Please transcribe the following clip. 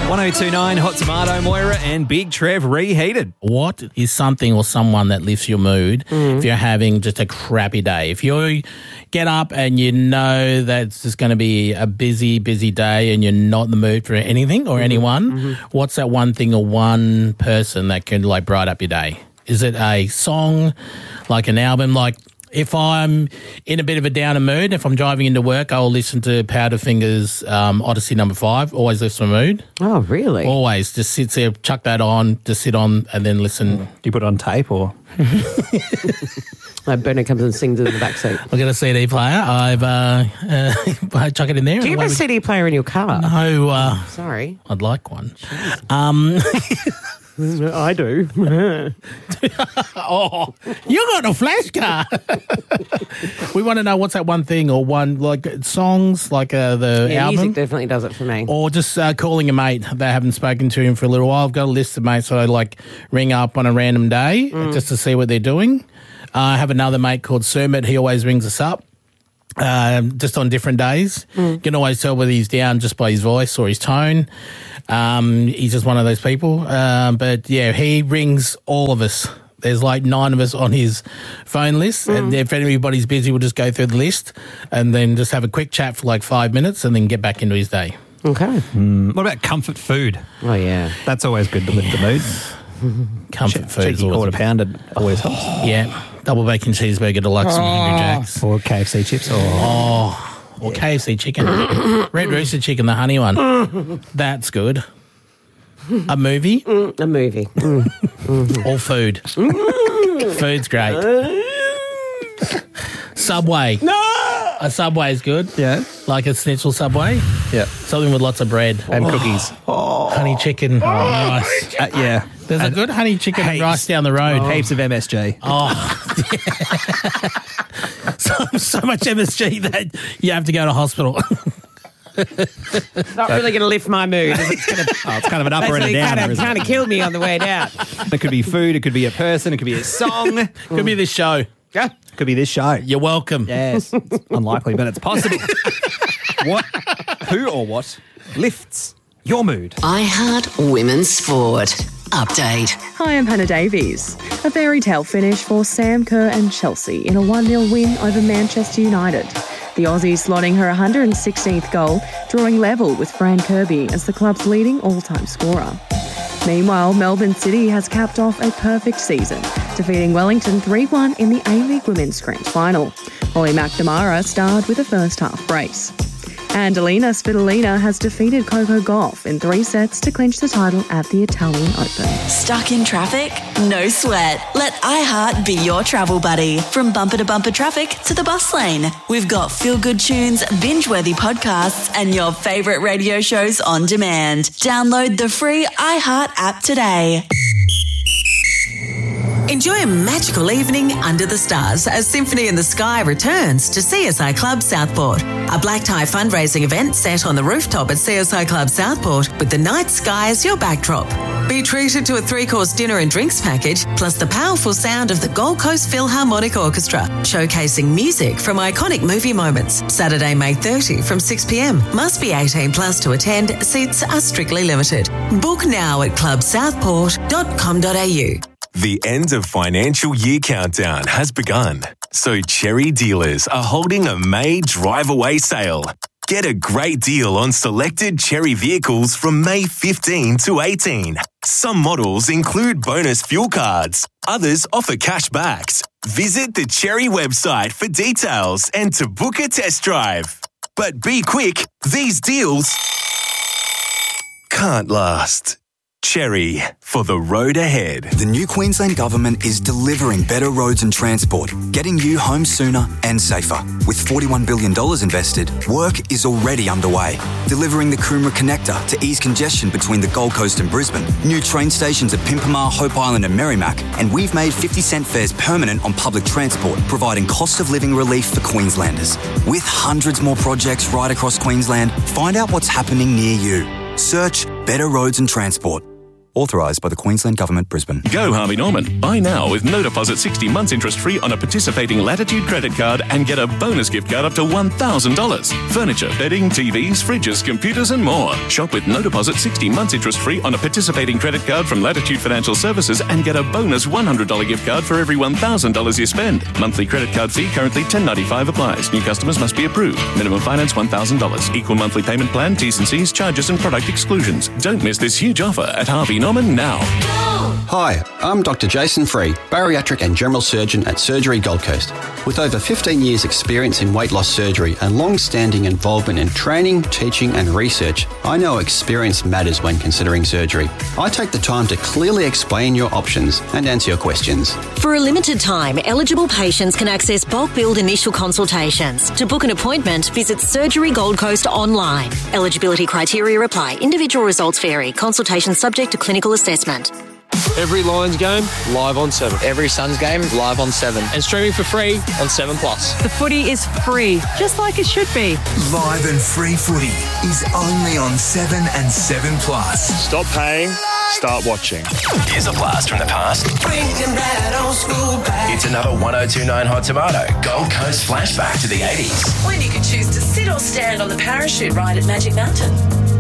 1029 Hot Tomato, Moira and Big Trev reheated. What is something or someone that lifts your mood if you're having just a crappy day? If you get up and you know that it's just going to be a busy, busy day and you're not in the mood for anything or anyone, what's that one thing or one person that can like brighten up your day? Is it a song, like an album? Like if I'm in a bit of a downer mood, if I'm driving into work, I'll listen to Powderfinger's Odyssey No. 5. Always lifts my mood. Oh, really? Always. Just sit there, chuck that on, just sit on and then listen. Do you put it on tape or? Bernard comes and sings in the backseat. I've got a CD player. I chuck it in there. Do you have a CD player in your car? No. Sorry. I'd like one. I do. Oh, you got a flash car. We want to know what's that one thing or one, like songs, like the album. Music definitely does it for me. Or just calling a mate that I haven't spoken to him for a little while. I've got a list of mates that I like ring up on a random day just to see what they're doing. I have another mate called Surmit. He always rings us up. Just on different days. You can always tell whether he's down just by his voice or his tone. He's just one of those people. But yeah, he rings all of us. There's like 9 of us on his phone list. And if anybody's busy, we'll just go through the list and then just have a quick chat for like 5 minutes and then get back into his day. Okay. What about comfort food? Oh, yeah. That's always good to lift the mood. Comfort food. Cheeky quarter pounder always helps. Yeah. Double bacon cheeseburger deluxe from Angry Jack's. Or KFC chips. Or KFC chicken. Red Rooster chicken, the honey one. That's good. A movie? A movie. Or food? Food's great. Subway. No! A Subway is good. Yeah. Like a schnitzel Subway. Yeah. Something with lots of bread. And cookies. Honey chicken. Nice. Yeah. There's a good honey chicken and rice down the road. Heaps of MSG. So much MSG that you have to go to hospital. Not really going to lift my mood. It's kind of an upper and a downer. Kind of killed me on the way down. It could be food. It could be a person. It could be a song. Could be this show. Yeah. Could be this show. You're welcome. Yes. It's unlikely, but it's possible. Who or what lifts your mood? iHeart Women's Sport. Update. Hi, I'm Hannah Davies. A fairy tale finish for Sam Kerr and Chelsea in a 1-0 win over Manchester United. The Aussie slotting her 116th goal, drawing level with Fran Kirby as the club's leading all-time scorer. Meanwhile, Melbourne City has capped off a perfect season, defeating Wellington 3-1 in the A-League Women's Grand Final. Holly McNamara starred with a first-half brace. And Alina Svitolina has defeated Coco Gauff in 3 sets to clinch the title at the Italian Open. Stuck in traffic? No sweat. Let iHeart be your travel buddy. From bumper to bumper traffic to the bus lane. We've got feel-good tunes, binge-worthy podcasts, and your favourite radio shows on demand. Download the free iHeart app today. Enjoy a magical evening under the stars as Symphony in the Sky returns to CSI Club Southport. A black tie fundraising event set on the rooftop at CSI Club Southport with the night sky as your backdrop. Be treated to a 3-course dinner and drinks package, plus the powerful sound of the Gold Coast Philharmonic Orchestra, showcasing music from iconic movie moments. Saturday, May 30 from 6 p.m. Must be 18 plus to attend. Seats are strictly limited. Book now at clubsouthport.com.au. The end of financial year countdown has begun, so Cherry dealers are holding a May drive-away sale. Get a great deal on selected Cherry vehicles from May 15 to 18. Some models include bonus fuel cards, others offer cash backs. Visit the Cherry website for details and to book a test drive. But be quick, these deals can't last. Cherry, for the road ahead. The new Queensland Government is delivering better roads and transport, getting you home sooner and safer. With $41 billion invested, work is already underway. Delivering the Coomera Connector to ease congestion between the Gold Coast and Brisbane, new train stations at Pimpamar, Hope Island and Merrimack, and we've made 50-cent fares permanent on public transport, providing cost of living relief for Queenslanders. With hundreds more projects right across Queensland, find out what's happening near you. Search Better Roads and Transport. Authorised by the Queensland Government, Brisbane. Go Harvey Norman. Buy now with no deposit 60 months interest free on a participating Latitude credit card and get a bonus gift card up to $1,000. Furniture, bedding, TVs, fridges, computers and more. Shop with no deposit 60 months interest free on a participating credit card from Latitude Financial Services and get a bonus $100 gift card for every $1,000 you spend. Monthly credit card fee currently $10.95 applies. New customers must be approved. Minimum finance $1,000. Equal monthly payment plan, T's and C's, charges and product exclusions. Don't miss this huge offer at Harvey Norman now. Hi, I'm Dr. Jason Free, bariatric and general surgeon at Surgery Gold Coast. With over 15 years experience in weight loss surgery and long-standing involvement in training, teaching and research, I know experience matters when considering surgery. I take the time to clearly explain your options and answer your questions. For a limited time, eligible patients can access bulk billed initial consultations. To book an appointment, visit Surgery Gold Coast online. Eligibility criteria apply. Individual results vary. Consultation subject to clinical assessment. Every Lions game, live on 7. Every Suns game, live on 7. And streaming for free on 7+. The footy is free, just like it should be. Live and free footy is only on 7 and 7+. Stop paying, start watching. Here's a blast from the past. It's another 1029 Hot Tomato Gold Coast flashback to the 80s. When you could choose to sit or stand on the parachute ride at Magic Mountain.